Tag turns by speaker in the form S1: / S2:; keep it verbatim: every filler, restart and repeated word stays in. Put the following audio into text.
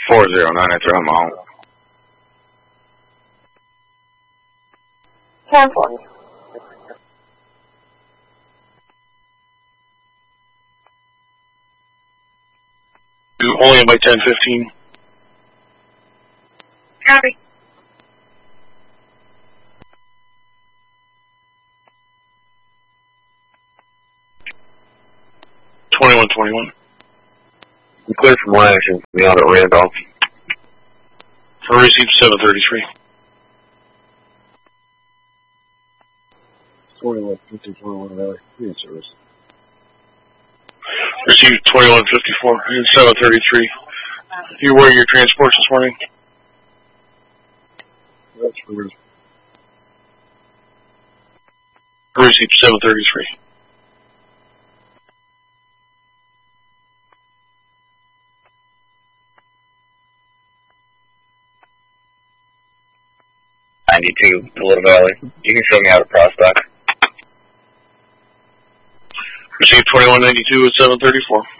S1: four zero nine, I throw him out.
S2: ten forty.
S3: Only by ten fifteen.
S2: Copy.
S3: twenty-one twenty-one.
S1: I'm clear from line action from the out at Randolph.
S3: For receive seven thirty-three.
S4: twenty-one fifty, twenty-one Valley. Free service.
S3: Received twenty-one fifty-four and seven thirty-three. You were your transports this morning?
S4: That's for
S3: Received seven thirty-three.
S1: ninety-two, to Little Valley. You can show me out of Prostock.
S3: Received twenty-one ninety-two at seven thirty-four.